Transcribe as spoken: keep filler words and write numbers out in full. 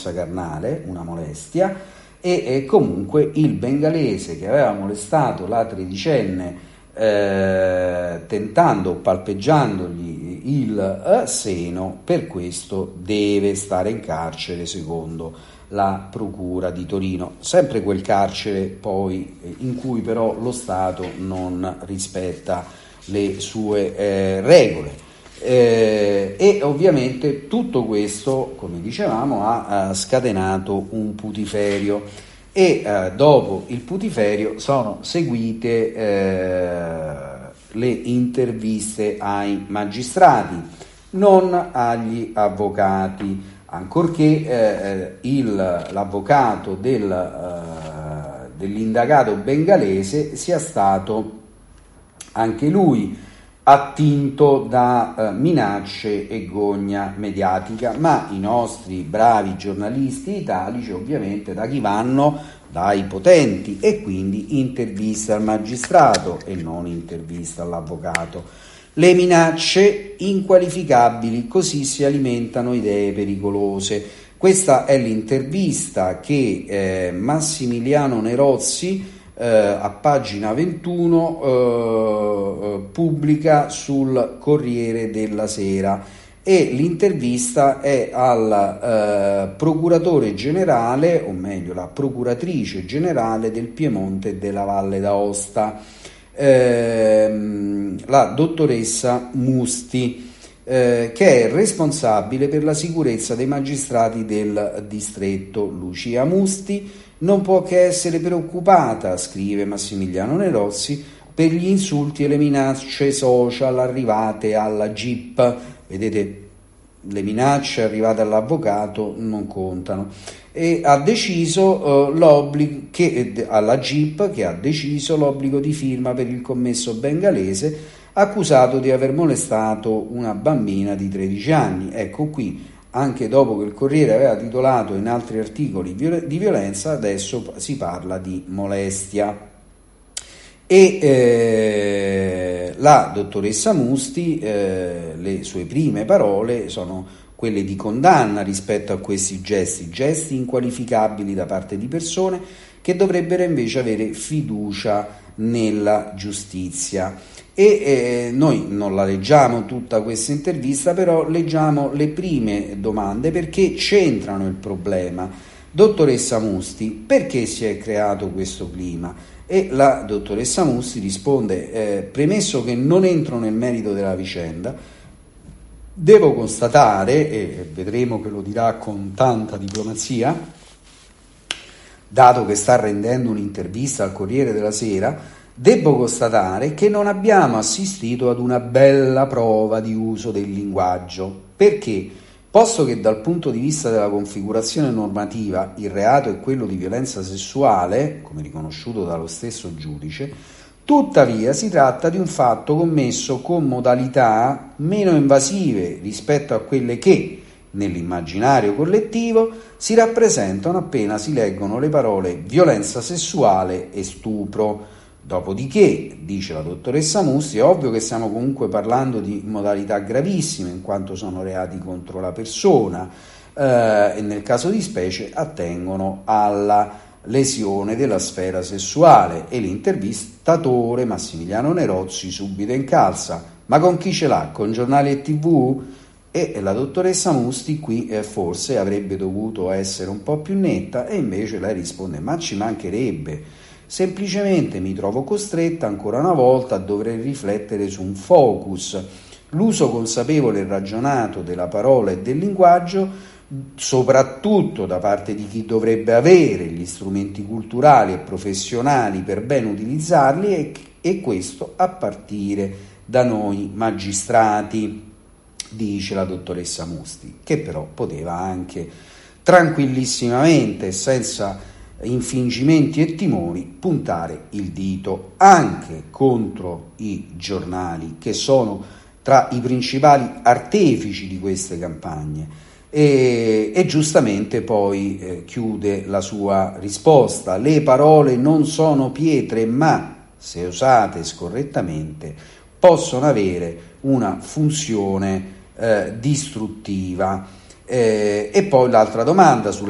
carnale, una molestia, e, e comunque il bengalese che aveva molestato la tredicenne eh, tentando, palpeggiandogli il eh, seno, per questo deve stare in carcere secondo la procura di Torino, sempre quel carcere poi in cui però lo Stato non rispetta le sue eh, regole. Eh, e ovviamente tutto questo, come dicevamo, ha, ha scatenato un putiferio e eh, dopo il putiferio sono seguite eh, le interviste ai magistrati, non agli avvocati, ancorché eh, il, l'avvocato del, eh, dell'indagato bengalese sia stato anche lui attinto da eh, minacce e gogna mediatica, ma i nostri bravi giornalisti italici ovviamente da chi vanno? Dai potenti, e quindi intervista al magistrato e non intervista all'avvocato. Le minacce inqualificabili, così si alimentano idee pericolose. Questa è l'intervista che eh, Massimiliano Nerozzi Eh, a pagina ventuno eh, pubblica sul Corriere della Sera, e l'intervista è al eh, procuratore generale, o meglio la procuratrice generale del Piemonte e della Valle d'Aosta, eh, la dottoressa Musti, eh, che è responsabile per la sicurezza dei magistrati del distretto. Lucia Musti non può che essere preoccupata, scrive Massimiliano Nerozzi, per gli insulti e le minacce social arrivate alla G I P. Vedete, le minacce arrivate all'avvocato non contano. E ha deciso eh, l'obbligo che alla G I P che ha deciso l'obbligo di firma per il commesso bengalese accusato di aver molestato una bambina di tredici anni. Ecco qui, anche dopo che il Corriere aveva titolato in altri articoli di violenza, adesso si parla di molestia. E eh, la dottoressa Musti, eh, le sue prime parole sono quelle di condanna rispetto a questi gesti, gesti inqualificabili da parte di persone che dovrebbero invece avere fiducia nella giustizia. E eh, noi non la leggiamo tutta questa intervista, però leggiamo le prime domande perché centrano il problema. Dottoressa Musti, perché si è creato questo clima? E la dottoressa Musti risponde, eh, premesso che non entro nel merito della vicenda, devo constatare, e vedremo che lo dirà con tanta diplomazia, dato che sta rendendo un'intervista al Corriere della Sera, devo constatare che non abbiamo assistito ad una bella prova di uso del linguaggio. Perché? Posto che dal punto di vista della configurazione normativa il reato è quello di violenza sessuale, come riconosciuto dallo stesso giudice, tuttavia si tratta di un fatto commesso con modalità meno invasive rispetto a quelle che, nell'immaginario collettivo, si rappresentano appena si leggono le parole violenza sessuale e stupro. Dopodiché, dice la dottoressa Musti, è ovvio che stiamo comunque parlando di modalità gravissime, in quanto sono reati contro la persona eh, e nel caso di specie attengono alla lesione della sfera sessuale. E l'intervistatore Massimiliano Nerozzi subito incalza: ma con chi ce l'ha? Con giornali e tivù? E la dottoressa Musti qui eh, forse avrebbe dovuto essere un po' più netta, e invece lei risponde: ma ci mancherebbe. Semplicemente mi trovo costretta ancora una volta a dover riflettere su un focus, l'uso consapevole e ragionato della parola e del linguaggio, soprattutto da parte di chi dovrebbe avere gli strumenti culturali e professionali per ben utilizzarli, e, e questo a partire da noi magistrati, dice la dottoressa Musti, che però poteva anche tranquillissimamente, senza infingimenti e timori, puntare il dito anche contro i giornali che sono tra i principali artefici di queste campagne. E, e giustamente poi eh, chiude la sua risposta: le parole non sono pietre, ma se usate scorrettamente possono avere una funzione eh, distruttiva. Eh, e poi l'altra domanda sulla